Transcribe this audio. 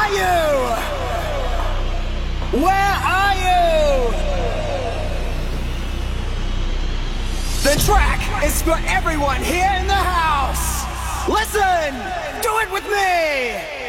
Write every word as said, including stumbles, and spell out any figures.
are you? Where are you? The track is for everyone here in the house. Listen, do it with me.